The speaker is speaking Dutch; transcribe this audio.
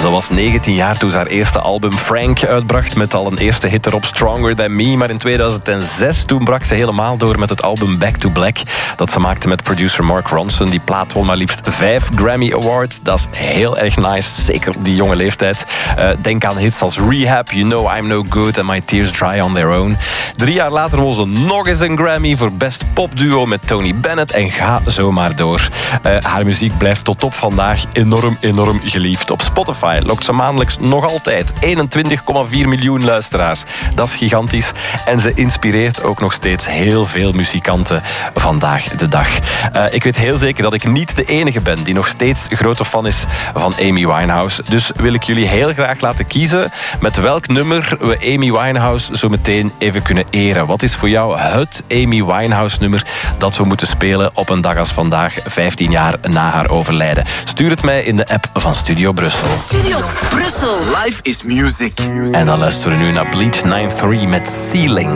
Ze was 19 jaar toen ze haar eerste album Frank uitbracht, met al een eerste hit erop, Stronger Than Me. Maar in 2006 toen brak ze helemaal door met het album Back to Black, dat ze maakte met producer Mark Ronson. Die plaat won maar liefst 5 Grammy Awards. Dat is heel erg nice, zeker die jonge leeftijd. Denk aan hits als Rehab, You Know I'm No Good en My Tears Dry on Their Own. 3 jaar later won ze nog eens een Grammy voor Best Popduo met Tony Bennett en ga zo maar door. Haar muziek blijft tot op vandaag enorm geliefd. Op Spotify lokt ze maandelijks nog altijd 21,4 miljoen luisteraars. Dat is gigantisch. En ze inspireert ook nog steeds heel veel muzikanten vandaag de dag. Ik weet heel zeker dat ik niet de enige ben die nog steeds grote fan is van Amy Winehouse. Dus wil ik jullie heel graag laten kiezen met welk nummer we Amy Winehouse zo meteen even kunnen eren. Wat is voor jou het Amy Winehouse nummer dat we moeten spelen op een dag als vandaag, 15 jaar na haar overlijden? Stuur het mij in de app van Studio Brussel. Studio Brussel. Life is music. En dan luisteren we nu naar Bleach 93 met Ceiling.